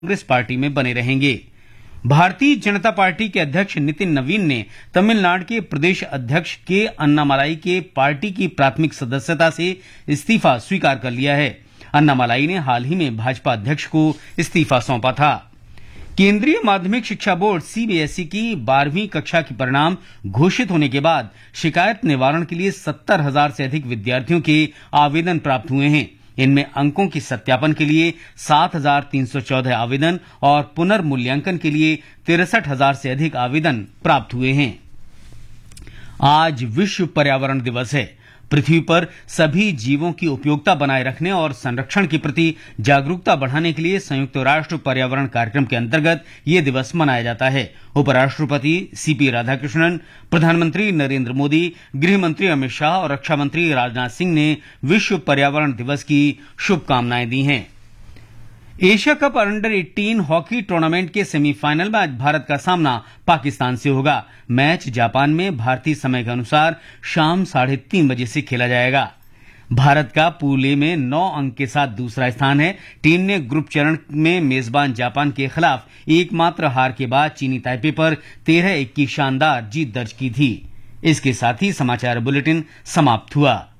Congress party में बने रहेंगे। भारतीय जनता पार्टी के अध्यक्ष नितिन नवीन ने तमिलनाडु के प्रदेश अध्यक्ष के अन्नामलाई के पार्टी की प्राथमिक सदस्यता से इस्तीफा स्वीकार कर लिया है। अन्नामलाई ने हाल ही में भाजपा अध्यक्ष को इस्तीफा सौंपा था। केंद्रीय माध्यमिक शिक्षा बोर्ड सीबीएसई की 12वीं कक्षा के परिणाम घोषित होने के बाद शिकायत निवारण के लिए 70,000 से अधिक विद्यार्थियों के आवेदन प्राप्त हुए हैं। इनमें अंकों के सत्यापन के लिए 7,314 आवेदन और पुनर्मूल्यांकन के लिए 63,000 से अधिक आवेदन प्राप्त हुए हैं। आज विश्व पर्यावरण दिवस है। पृथ्वी पर सभी जीवों की उपयोगिता बनाए रखने और संरक्षण के प्रति जागरूकता बढ़ाने के लिए संयुक्त राष्ट्र पर्यावरण कार्यक्रम के अंतर्गत ये दिवस मनाया जाता है। उपराष्ट्रपति सीपी राधाकृष्णन, प्रधानमंत्री नरेंद्र मोदी, गृह मंत्री अमित शाह और रक्षा मंत्री राजनाथ सिंह ने विश्व पर्यावरण दिवस की शुभकामनाएं दी हैं। Asia cup under 18 hockey tournament के सेमीफाइनल में आज भारत का सामना पाकिस्तान से होगा। मैच जापान में भारतीय समय के अनुसार शाम 3:30 बजे से खेला जाएगा। भारत का पूल ए में 9 अंक के साथ दूसरा स्थान है। टीम ने ग्रुप चरण में मेजबान जापान के खिलाफ एकमात्र हार के बाद चीनी ताइपे पर 13-1 की शानदार जीत दर्ज की थी। इसके साथ ही समाचार बुलेटिन समाप्त हुआ।